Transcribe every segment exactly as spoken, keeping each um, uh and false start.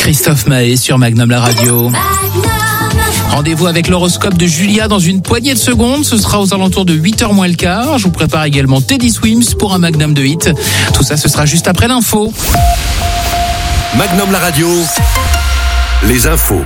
Christophe Mahé sur Magnum la radio. Rendez-vous avec l'horoscope de Julia dans une poignée de secondes. Ce sera aux alentours de huit heures moins le quart. Je vous prépare également Teddy Swims pour un Magnum de hit. Tout ça, ce sera juste après l'info. Magnum la radio, les infos.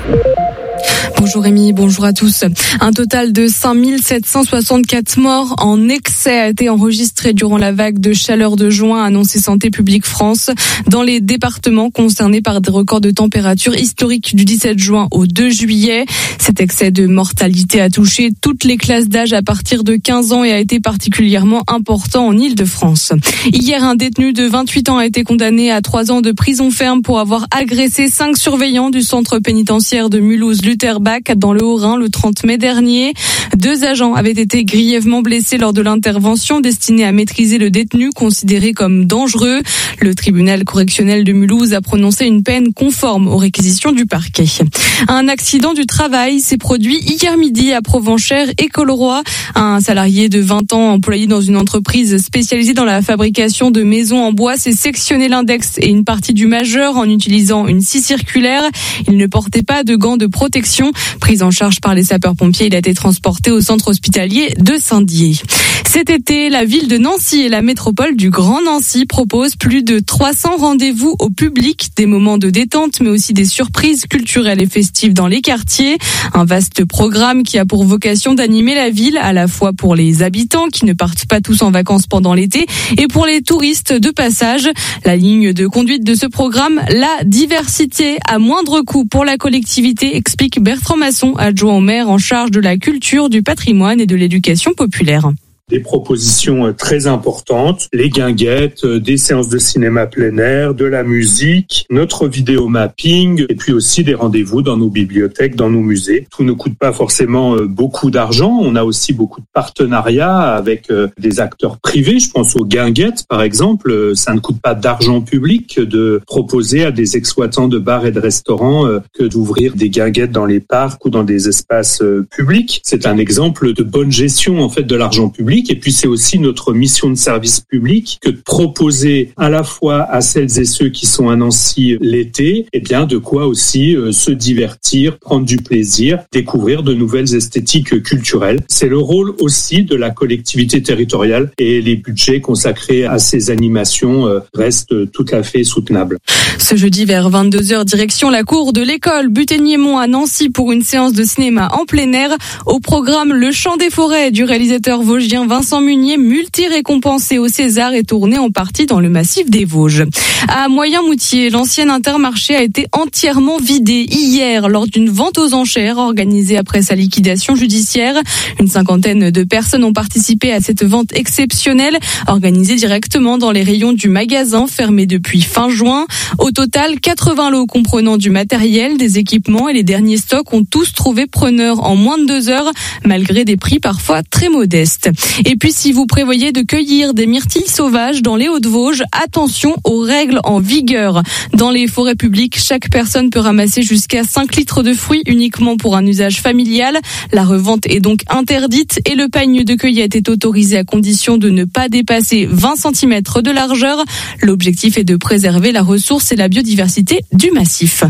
Bonjour Rémi, bonjour à tous. Un total de cinq mille sept cent soixante-quatre morts en excès a été enregistré durant la vague de chaleur de juin, a annoncé Santé publique France. Dans les départements concernés par des records de température historiques du dix-sept juin au deux juillet. Cet excès de mortalité a touché toutes les classes d'âge à partir de quinze ans et a été particulièrement important en Île-de-France. Hier, un détenu de vingt-huit ans a été condamné à trois ans de prison ferme pour avoir agressé cinq surveillants du centre pénitentiaire de Mulhouse-Lutterbach dans le Haut-Rhin le trente mai dernier. Deux agents avaient été grièvement blessés lors de l'intervention destinée à maîtriser le détenu considéré comme dangereux. Le tribunal correctionnel de Mulhouse a prononcé une peine conforme aux réquisitions du parquet. Un accident du travail s'est produit hier midi à Provenchères et Colleroy. Un salarié de vingt ans employé dans une entreprise spécialisée dans la fabrication de maisons en bois s'est sectionné l'index et une partie du majeur en utilisant une scie circulaire. Il ne portait pas de gants de protection. Pris en charge par les sapeurs-pompiers, il a été transporté au centre hospitalier de Saint-Dié. Cet été, la ville de Nancy et la métropole du Grand Nancy proposent plus de trois cents rendez-vous au public, des moments de détente, mais aussi des surprises culturelles et festives dans les quartiers. Un vaste programme qui a pour vocation d'animer la ville, à la fois pour les habitants qui ne partent pas tous en vacances pendant l'été et pour les touristes de passage. La ligne de conduite de ce programme, la diversité à moindre coût pour la collectivité, explique Bertrand Masson, adjoint au maire en charge de la culture, du patrimoine et de l'éducation populaire. Des propositions très importantes, les guinguettes, des séances de cinéma plein air, de la musique, notre vidéo mapping et puis aussi des rendez-vous dans nos bibliothèques, dans nos musées. Tout ne coûte pas forcément beaucoup d'argent. On a aussi beaucoup de partenariats avec des acteurs privés. Je pense aux guinguettes, par exemple. Ça ne coûte pas d'argent public de proposer à des exploitants de bars et de restaurants que d'ouvrir des guinguettes dans les parcs ou dans des espaces publics. C'est un exemple de bonne gestion, en fait, de l'argent public. Et puis c'est aussi notre mission de service public que de proposer à la fois à celles et ceux qui sont à Nancy l'été, eh bien de quoi aussi euh, se divertir, prendre du plaisir, découvrir de nouvelles esthétiques culturelles. C'est le rôle aussi de la collectivité territoriale et les budgets consacrés à ces animations euh, restent tout à fait soutenables. Ce jeudi vers vingt-deux heures, direction la cour de l'école Buténiémont à Nancy pour une séance de cinéma en plein air. Au programme Le Chant des forêts du réalisateur vosgien Vincent Munier, multi-récompensé au César, est tourné en partie dans le massif des Vosges. À Moyen-Moutier, l'ancien Intermarché a été entièrement vidé hier lors d'une vente aux enchères organisée après sa liquidation judiciaire. Une cinquantaine de personnes ont participé à cette vente exceptionnelle organisée directement dans les rayons du magasin fermé depuis fin juin. Au total, quatre-vingts lots comprenant du matériel, des équipements et les derniers stocks ont tous trouvé preneur en moins de deux heures, malgré des prix parfois très modestes. Et puis si vous prévoyez de cueillir des myrtilles sauvages dans les Hauts-de-Vosges, attention aux règles en vigueur. Dans les forêts publiques, chaque personne peut ramasser jusqu'à cinq litres de fruits uniquement pour un usage familial. La revente est donc interdite et le panier de cueillette est autorisé à condition de ne pas dépasser vingt centimètres de largeur. L'objectif est de préserver la ressource et la biodiversité du massif.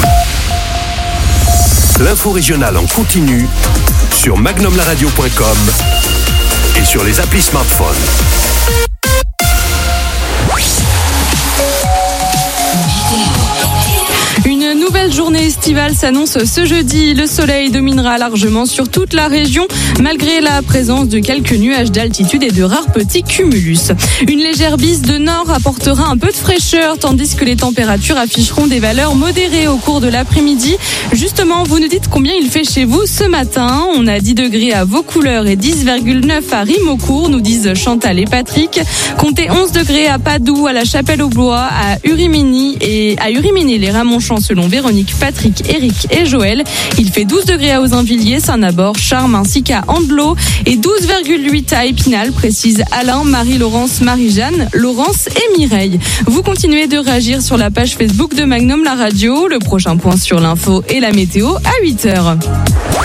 L'info régionale en continu sur magnum la radio point com et sur les applis smartphones. Une nouvelle journée estivale s'annonce ce jeudi. Le soleil dominera largement sur toute la région, malgré la présence de quelques nuages d'altitude et de rares petits cumulus. Une légère bise de nord apportera un peu de fraîcheur, tandis que les températures afficheront des valeurs modérées au cours de l'après-midi. Justement, vous nous dites combien il fait chez vous ce matin. On a dix degrés à Vaucouleurs et dix virgule neuf à Rimeaucourt, nous disent Chantal et Patrick. Comptez onze degrés à Padoue, à la Chapelle-aux-Bois, à Urimini et à Urimini les Ramonchamps selon Véronique, Patrick, Eric et Joël. Il fait douze degrés à Auzunvilliers, Saint-Nabord, Charmes ainsi qu'à Andelot et douze virgule huit à Épinal, précise Alain, Marie-Laurence, Marie-Jeanne, Laurence et Mireille. Vous continuez de réagir sur la page Facebook de Magnum la radio. Le prochain point sur l'info et la météo à huit heures.